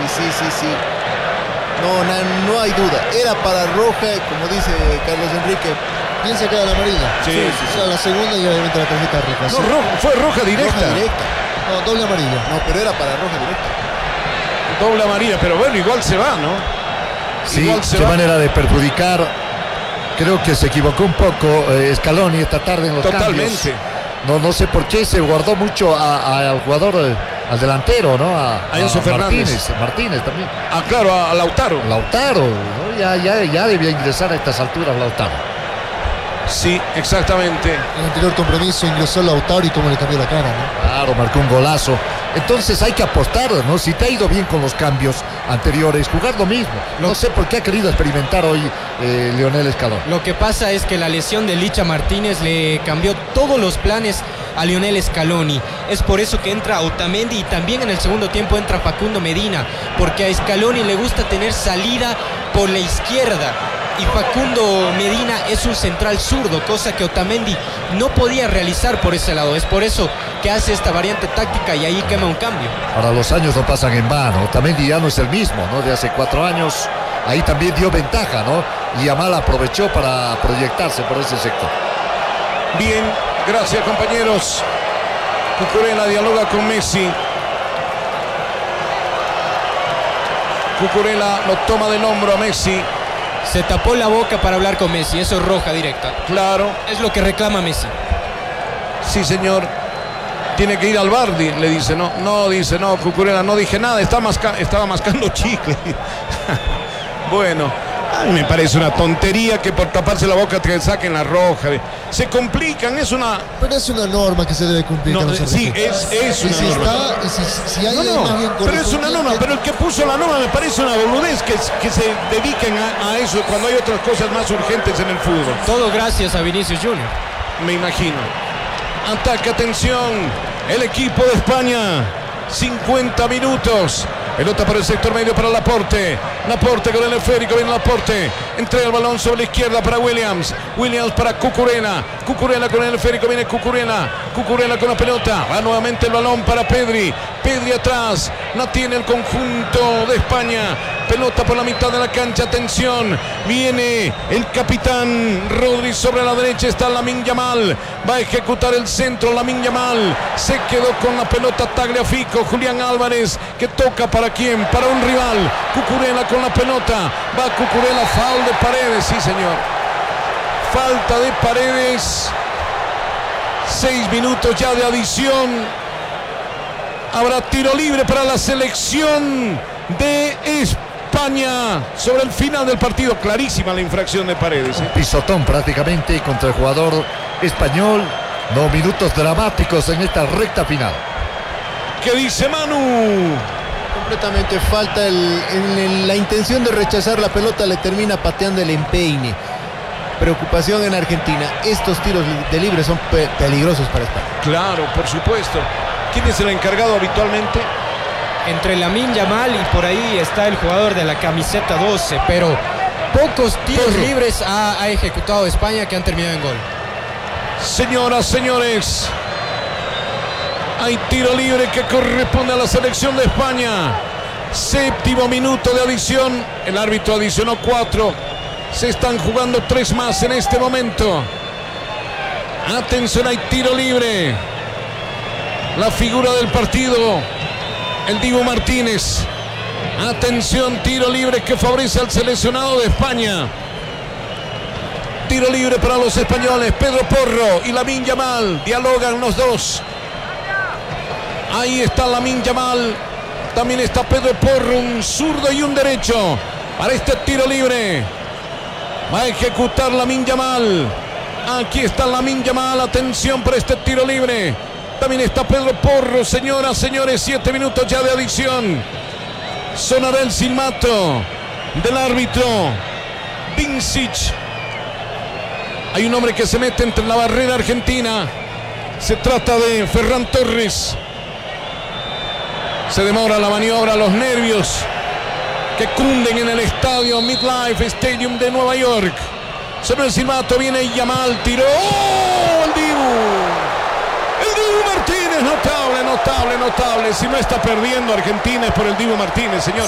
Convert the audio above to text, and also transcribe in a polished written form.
sí. No hay duda. Era para roja, como dice Carlos Enrique. Piensa que era la amarilla. Sí. O sea, la segunda y obviamente la tarjeta roja. No, fue roja directa. Roja directa. No, doble amarilla. No, pero era para roja directa. Doble amarilla, pero bueno, igual se va, ¿no? Sí, Igual se qué va. manera de perjudicar. Creo que se equivocó un poco Scaloni esta tarde en los Totalmente. cambios. No sé por qué se guardó mucho al jugador, al delantero, ¿no? A Enzo Fernández. Martínez también. Ah, claro, a Lautaro. Lautaro, ¿no? Ya debía ingresar a estas alturas Lautaro. Sí, exactamente. En el anterior compromiso ingresó Lautaro y cómo le cambió la cara, ¿no? Claro, marcó un golazo. Entonces hay que apostar, ¿no? Si te ha ido bien con los cambios anteriores, jugar lo mismo. No sé por qué ha querido experimentar hoy Lionel Scaloni. Lo que pasa es que la lesión de Licha Martínez le cambió todos los planes a Lionel Scaloni. Es por eso que entra Otamendi y también en el segundo tiempo entra Facundo Medina, porque a Scaloni le gusta tener salida por la izquierda. Y Facundo Medina es un central zurdo, cosa que Otamendi no podía realizar por ese lado. Es por eso que hace esta variante táctica y ahí quema un cambio. Ahora los años no pasan en vano. Otamendi ya no es el mismo, ¿no? De hace 4 años. Ahí también dio ventaja, ¿no? Y Yamal aprovechó para proyectarse por ese sector. Bien, gracias compañeros. Cucurella dialoga con Messi. Cucurella lo toma del hombro a Messi. Se tapó la boca para hablar con Messi, eso es roja directa. Claro. Es lo que reclama Messi. Sí, señor. Tiene que ir al bar, le dice. Dice, Cucurella, no dije nada, estaba mascando chicle. Bueno, a mí me parece una tontería que por taparse la boca te saquen la roja. Se complican, es una... Pero es una norma que se debe cumplir. No, Carlos sí, Enrique. es una norma. Si hay imagen Pero es una norma, pero el que puso la norma me parece una boludez que se dediquen a eso cuando hay otras cosas más urgentes en el fútbol. Todo gracias a Vinicius Junior. Me imagino. Ataque, atención, el equipo de España. 50 minutos. Pelota por el sector medio para Laporte. Laporte con el esférico, viene Laporte. Entrega el balón sobre la izquierda para Williams. Williams para Cucurella. Cucurella con el esférico, viene Cucurella. Cucurella con la pelota. Va nuevamente el balón para Pedri. Pedri atrás. La tiene el conjunto de España. Pelota por la mitad de la cancha. Atención. Viene el capitán Rodri sobre la derecha. Está Lamine Yamal. Va a ejecutar el centro. Lamine Yamal se quedó con la pelota. Tagliafico. Julián Álvarez que toca para quién, para un rival. Cucurella con la pelota. Va Cucurella, foul de Paredes, sí señor. Falta de Paredes. 6 minutos ya de adición. Habrá tiro libre para la selección de España sobre el final del partido. Clarísima la infracción de Paredes. Pisotón prácticamente contra el jugador español. 2 minutos dramáticos en esta recta final. ¿Qué dice Manu? Completamente falta en la intención de rechazar la pelota, le termina pateando el empeine. Preocupación en Argentina. Estos tiros de libre son peligrosos para España. Claro, por supuesto. ¿Quién es el encargado habitualmente? Entre Lamine Yamal y por ahí está el jugador de la camiseta 12, pero pocos tiros libres ha ejecutado España que han terminado en gol. Señoras, señores, hay tiro libre que corresponde a la selección de España. 7º minuto de adición. El árbitro adicionó 4. Se están jugando 3 más en este momento. Atención, hay tiro libre. La figura del partido, el Dibu Martínez. Atención, tiro libre que favorece al seleccionado de España. Tiro libre para los españoles. Pedro Porro y Lamine Yamal dialogan los dos. Ahí está Lamine Yamal. También está Pedro Porro, un zurdo y un derecho para este tiro libre. Va a ejecutar Lamine Yamal. Aquí está Lamine Yamal. Atención para este tiro libre. También está Pedro Porro. Señoras, señores, 7 minutos ya de adición. Sonará el silbato del árbitro Vincic. Hay un hombre que se mete entre la barrera argentina. Se trata de Ferran Torres. Se demora la maniobra, los nervios que cunden en el estadio MetLife Stadium de Nueva York. Sobre el silbato viene Yamal, tiró. ¡Oh! El Dibu Martínez, notable. Si no está perdiendo Argentina es por el Dibu Martínez, señor.